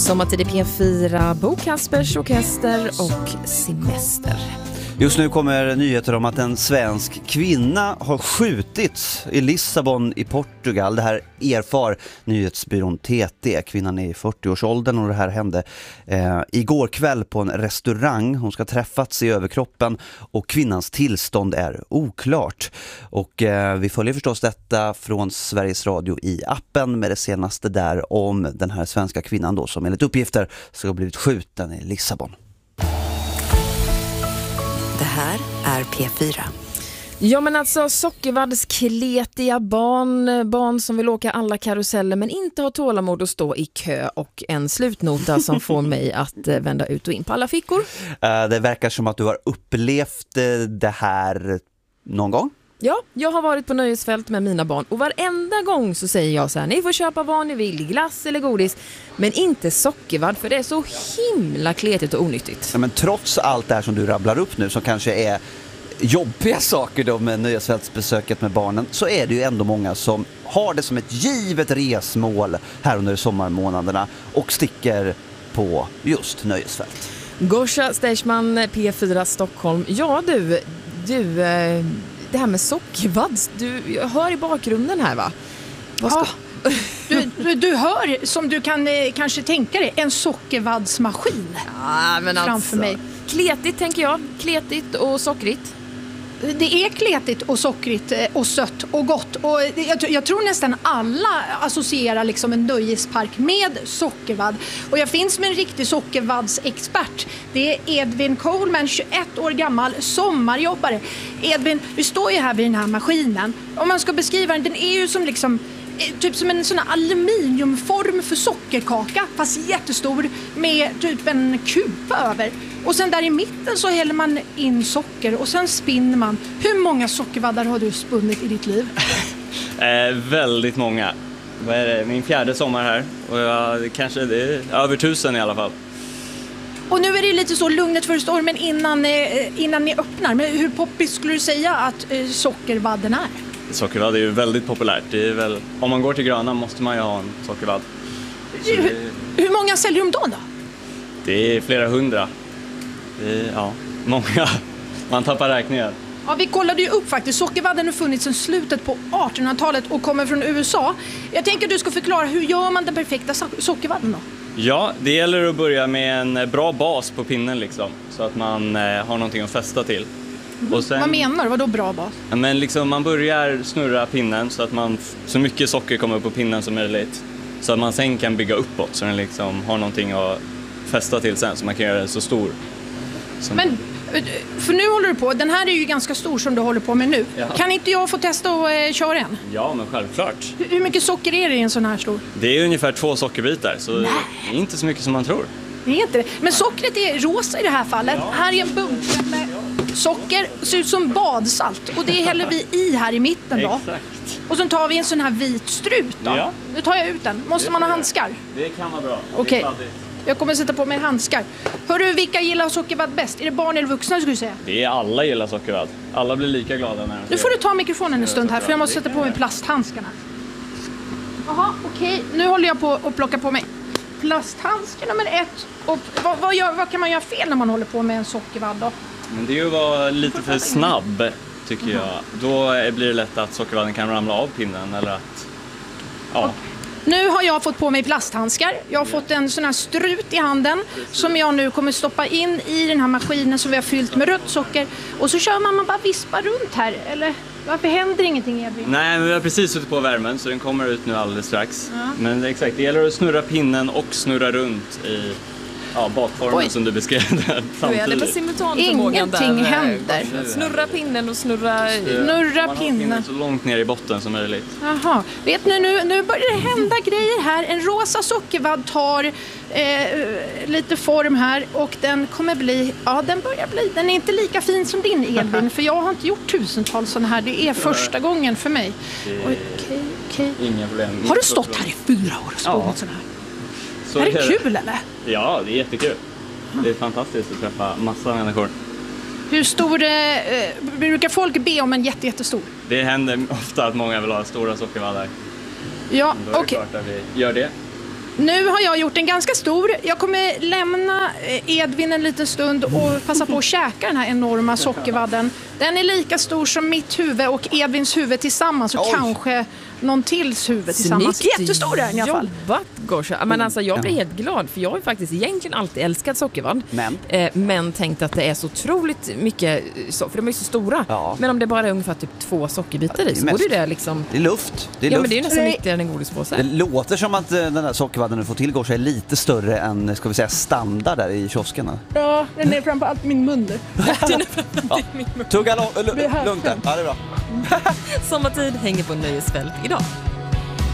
Sommartid i P4, Bo Kaspers orkester och semester. Just nu kommer nyheter om att en svensk kvinna har skjutits i Lissabon i Portugal. Det här erfar nyhetsbyrån TT. Kvinnan är i 40-årsåldern och det här hände igår kväll på en restaurang. Hon ska träffats i överkroppen och kvinnans tillstånd är oklart. Och vi följer förstås detta från Sveriges Radio i appen med det senaste där om den här svenska kvinnan då som enligt uppgifter ska ha blivit skjuten i Lissabon. Det här är P4. Ja, men alltså Sockervadds kletiga barn som vill åka alla karuseller men inte har tålamod att stå i kö, och en slutnota som får mig att vända ut och in på alla fickor. Det verkar som att du har upplevt det här någon gång. Ja, jag har varit på nöjesfält med mina barn och varenda gång så säger jag så här: ni får köpa vad ni vill, glass eller godis, men inte sockervadd för det är så himla kletigt och onyttigt. Ja, men trots allt det här som du rabblar upp nu som kanske är jobbiga saker då med nöjesfältsbesöket med barnen, så är det ju ändå många som har det som ett givet resmål här under sommarmånaderna och sticker på just nöjesfält. Gosha Steichman, P4 Stockholm. Ja du, det här med sockervadd, jag hör i bakgrunden här, va? Ja, du hör, som du kan kanske tänka dig, en sockervaddsmaskin men framför alltså, mig. Kletigt tänker jag, kletigt och sockrigt. Det är kletigt och sockrigt och sött och gott. Och jag tror nästan alla associerar liksom en nöjespark med sockervadd. Och jag finns med en riktig sockervaddsexpert. Det är Edvin Coleman, 21 år gammal, sommarjobbare. Edvin, vi står ju här vid den här maskinen. Om man ska beskriva den är ju som liksom typ som en sån här aluminiumform för sockerkaka, fast jättestor, med typ en kupa över. Och sen där i mitten så häller man in socker och sen spinner man. Hur många sockervaddar har du spunnit i ditt liv? Väldigt många. Vad är det? Min 4:e sommar här. Och kanske det är över 1000 i alla fall. Och nu är det lite så lugnet förstår, men innan ni öppnar. Men hur poppis skulle du säga att sockervadden är? Sockervadd är ju väldigt populärt. Det är väl, om man går till Gröna måste man ju ha en sockervadd. Hur många säljer de då? Det är flera hundra. Det är, många. Man tappar räkningar. Ja, vi kollade ju upp faktiskt. Sockervadden har funnits sedan slutet på 1800-talet och kommer från USA. Jag tänker att du ska förklara, hur gör man den perfekta sockervadden då? Ja, det gäller att börja med en bra bas på pinnen liksom. Så att man har någonting att fästa till. Och sen, vad menar du? Vadå bra bas? Men liksom man börjar snurra pinnen så att man så mycket socker kommer upp på pinnen som möjligt. Så att man sen kan bygga uppåt så den liksom har någonting att fästa till sen så man kan göra den så stor. Men, för nu håller du på, den här är ju ganska stor som du håller på med nu. Ja. Kan inte jag få testa och köra en? Ja, men självklart. Hur mycket socker är det i en sån här stor? Det är ungefär 2 sockerbitar, så det är inte så mycket som man tror. Det är inte det. Men sockret är rosa i det här fallet. Ja. Här är en bunke med socker, ser ut som badsalt. Och det häller vi i här i mitten då. Exakt. Och så tar vi en sån här vit strut då. Ja. Nu tar jag ut den. Måste man ha handskar? Det kan vara bra. Okej. Jag kommer sätta på mig handskar. Hörru, vilka gillar sockervadd bäst? Är det barn eller vuxna skulle du säga? Det är alla gillar sockervadd. Alla blir lika glada när de Nu får du ta mikrofonen en stund här för jag måste sätta på mig plasthandskarna. Jaha, okej. Nu håller jag på att plocka på mig plasthandske nummer 1. Och vad kan man göra fel när man håller på med en sockervadd då? Men det är ju att vara lite för snabb, tycker jag. Då blir det lätt att sockervadden kan ramla av pinnen eller att... Ja. Okay. Nu har jag fått på mig plasthandskar. Jag har fått en sån här strut i handen som jag nu kommer stoppa in i den här maskinen som vi har fyllt med rött socker. Och så kör man bara vispar runt här. Eller varför händer ingenting, Edvin? Nej, men vi har precis suttit på värmen så den kommer ut nu alldeles strax. Ja. Men exakt, det gäller att snurra pinnen och snurra runt i bakformen som du beskrev där. Hur är det med simultanförmågan? Ingenting händer. Snurra pinnen och snurra pinnen så långt ner i botten som möjligt. Jaha, vet ni nu börjar det hända grejer här. En rosa sockervadd tar lite form här och den kommer bli, den är inte lika fin som din, Edvin, för jag har inte gjort tusentals sådana här. Det är första gången för mig. Okej. Inga problem. Har du stått här i 4 år och spånat sån här? Så är det kul eller? Ja, det är jättekul. Det är fantastiskt att träffa massa människor. Hur stor brukar folk be om en jättestor? Det händer ofta att många vill ha stora sockervaddar. Ja, okej. Då är det klart att vi gör det. Nu har jag gjort en ganska stor. Jag kommer lämna Edvin en liten stund och passa på att käka den här enorma sockervadden. Den är lika stor som mitt huvud och Edvins huvud tillsammans och kanske någon tills huvud tillsammans. Snyggt Jättestor är den i alla fall. Jobbat, Gosha. Men alltså, jag blir helt glad för jag har ju faktiskt egentligen alltid älskat sockervadd. Men tänkt att det är så otroligt mycket, för de är så stora. Ja. Men om det bara är ungefär typ 2 sockerbitar i så borde det liksom... Det är luft. Men det är nästan nyttigare än en godispåse. Det låter som att den här sockervadden du får till Gosha är lite större än, ska vi säga, standard där i kioskerna. Ja, den är framförallt min mun nu. Tugga lugnt där. Ja, det är bra. Sommartid hänger på nöjesfält idag.